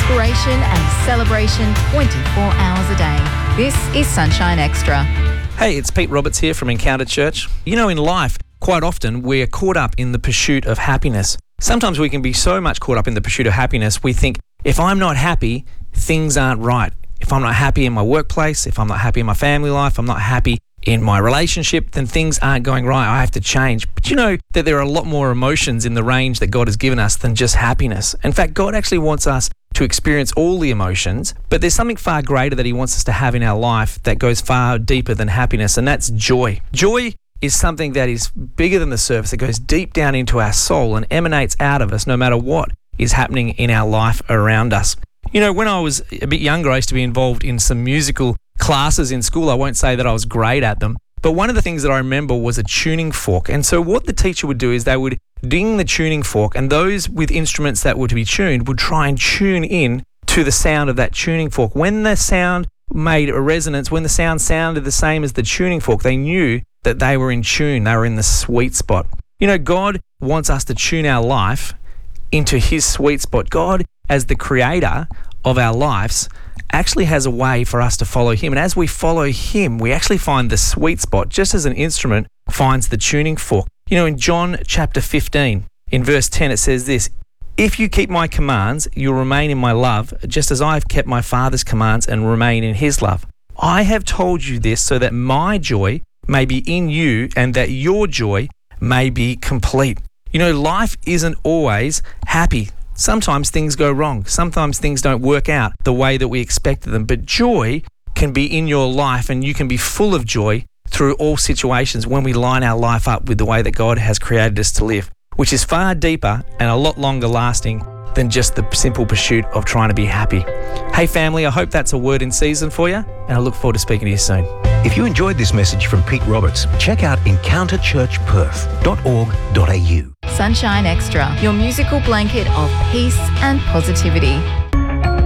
inspiration and celebration 24 hours a day. This is Sunshine Extra. Hey, it's Pete Roberts here from Encounter Church. You know, in life, quite often we're caught up in the pursuit of happiness. Sometimes we can be so much caught up in the pursuit of happiness, we think, if I'm not happy, things aren't right. If I'm not happy in my workplace, if I'm not happy in my family life, I'm not happy in my relationship, then things aren't going right. I have to change. But you know that there are a lot more emotions in the range that God has given us than just happiness. In fact, God actually wants us to experience all the emotions, but there's something far greater that he wants us to have in our life that goes far deeper than happiness, and that's joy. Joy is something that is bigger than the surface. It goes deep down into our soul and emanates out of us no matter what is happening in our life around us. You know, when I was a bit younger, I used to be involved in some musical classes in school. I won't say that I was great at them, but one of the things that I remember was a tuning fork. And so what the teacher would do is they would ding the tuning fork, and those with instruments that were to be tuned would try and tune in to the sound of that tuning fork. When the sound made a resonance, when the sound sounded the same as the tuning fork, they knew that they were in tune, they were in the sweet spot. You know, God wants us to tune our life into his sweet spot. God, as the creator of our lives, actually has a way for us to follow him. And as we follow him, we actually find the sweet spot, just as an instrument finds the tuning fork. You know, in John chapter 15, in verse 10, it says this: "If you keep my commands, you'll remain in my love, just as I have kept my Father's commands and remain in his love. I have told you this so that my joy may be in you and that your joy may be complete." You know, life isn't always happy. Sometimes things go wrong. Sometimes things don't work out the way that we expected them. But joy can be in your life, and you can be full of joy through all situations when we line our life up with the way that God has created us to live, which is far deeper and a lot longer lasting than just the simple pursuit of trying to be happy. Hey family, I hope that's a word in season for you, and I look forward to speaking to you soon. If you enjoyed this message from Pete Roberts, check out encounterchurchperth.org.au. Sunshine Extra, your musical blanket of peace and positivity.